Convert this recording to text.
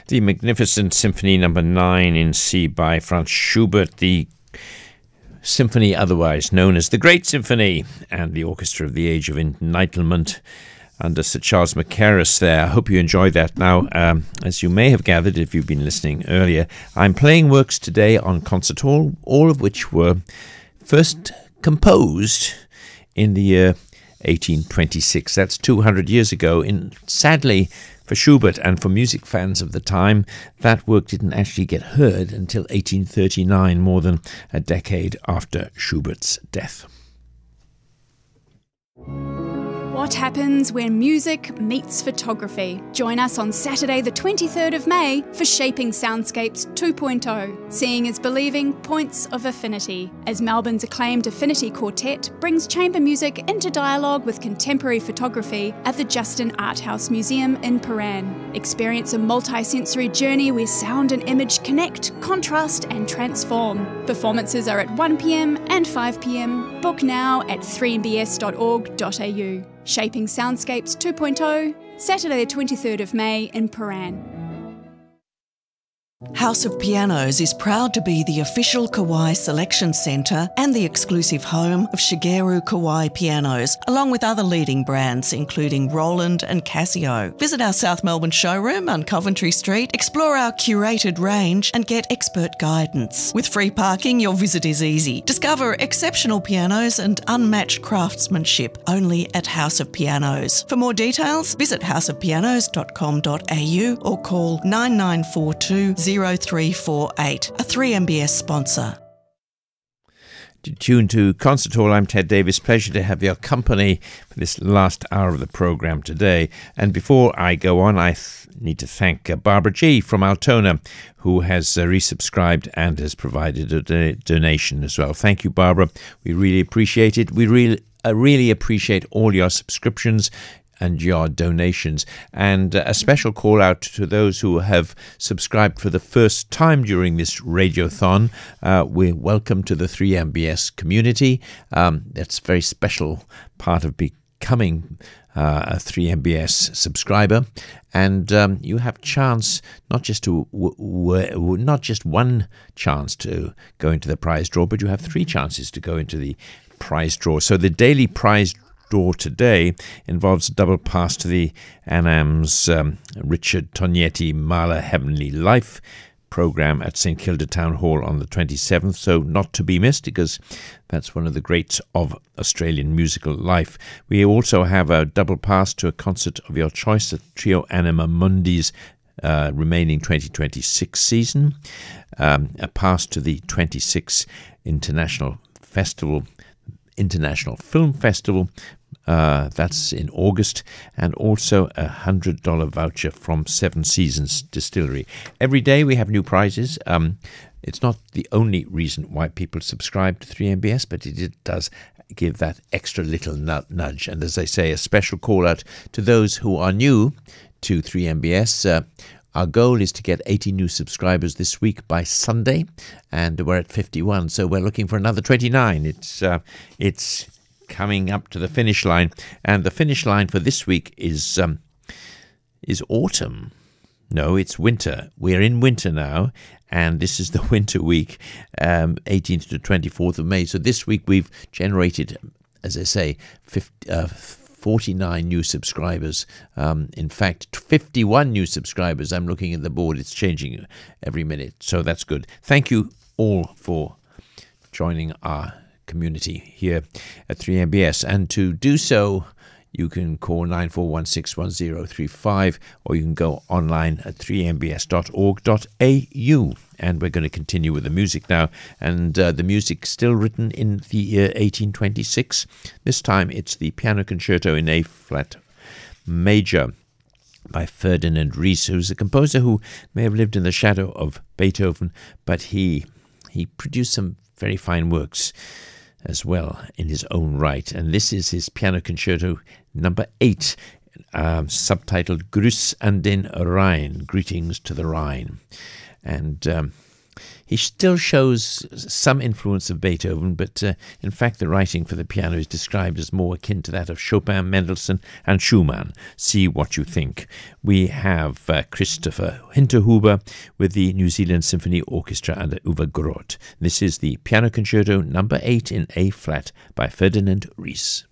The magnificent Symphony Number 9 in C by Franz Schubert, the symphony otherwise known as the Great Symphony, and the Orchestra of the Age of Enlightenment under Sir Charles Mackerras there. I hope you enjoyed that. Now, as you may have gathered if you've been listening earlier, I'm playing works today on Concert Hall, all of which were first composed in the year 1826. That's 200 years ago. Sadly, for Schubert and for music fans of the time, that work didn't actually get heard until 1839, more than a decade after Schubert's death. What happens when music meets photography? Join us on Saturday the 23rd of May for Shaping Soundscapes 2.0, Seeing is Believing Points of Affinity, as Melbourne's acclaimed Affinity Quartet brings chamber music into dialogue with contemporary photography at the Justin Art House Museum in Paran. Experience a multi-sensory journey where sound and image connect, contrast and transform. Performances are at 1pm and 5pm. Book now at 3mbs.org.au. Shaping Soundscapes 2.0, Saturday the 23rd of May in Paran. House of Pianos is proud to be the official Kawai selection centre and the exclusive home of Shigeru Kawai pianos, along with other leading brands including Roland and Casio. Visit our South Melbourne showroom on Coventry Street, explore our curated range and get expert guidance. With free parking, your visit is easy. Discover exceptional pianos and unmatched craftsmanship only at House of Pianos. For more details, visit houseofpianos.com.au or call 9942 0348, a 3MBS sponsor. Tuned to Concert Hall, I'm Ted Davis. Pleasure to have your company for this last hour of the programme today. And before I go on, I need to thank Barbara G from Altona, who has resubscribed and has provided a donation as well. Thank you, Barbara. We really appreciate it. We really appreciate all your subscriptions and your donations, and a special call out to those who have subscribed for the first time during this radiothon. We're welcome to the 3MBS community. That's a very special part of becoming a 3MBS subscriber, and you have chance not just one chance to go into the prize draw, but you have 3 chances to go into the prize draw. So the daily prize draw today involves a double pass to the Anam's Richard Tognetti Mahler Heavenly Life program at St Kilda Town Hall on the 27th, so not to be missed because that's one of the greats of Australian musical life. We also have a double pass to a concert of your choice at Trio Anima Mundi's remaining 2026 season, a pass to the 26th International Film Festival, that's in August, and also a $100 voucher from Seven Seasons Distillery. Every day we have new prizes. It's not the only reason why people subscribe to 3MBS, but it does give that extra little nudge. And as I say, a special call out to those who are new to 3MBS. Our goal is to get 80 new subscribers this week by Sunday, and we're at 51, so we're looking for another 29. It's coming up to the finish line, and the finish line for this week is autumn. No, it's winter. We're in winter now, and this is the winter week, 18th to 24th of May. So this week we've generated, as I say, 49 new subscribers. In fact, 51 new subscribers. I'm looking at the board. It's changing every minute, so that's good. Thank you all for joining our community here at 3MBS. And to do so, you can call 94161035, or you can go online at 3mbs.org.au. And we're going to continue with the music now. And the music still written in the year 1826. This time it's the Piano Concerto in A-flat major by Ferdinand Ries, who's a composer who may have lived in the shadow of Beethoven, but he produced some very fine works as well in his own right. And this is his Piano Concerto number 8, subtitled Grüß an den Rhein, Greetings to the Rhine. And He still shows some influence of Beethoven, but in fact the writing for the piano is described as more akin to that of Chopin, Mendelssohn and Schumann. See what you think. We have Christopher Hinterhuber with the New Zealand Symphony Orchestra under Uwe Groth. This is the Piano Concerto No. 8 in A-flat by Ferdinand Ries.